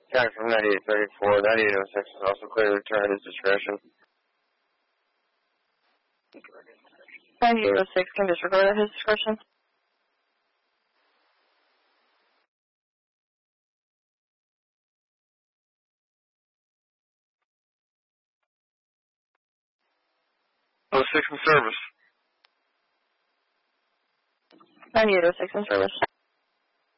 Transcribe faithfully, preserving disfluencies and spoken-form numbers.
Time from ninety-eight thirty-four, ninety-eight oh six is also clear to return at his discretion. ninety-eight oh six can disregard at his discretion. oh six in service. ninety-eight oh six in service.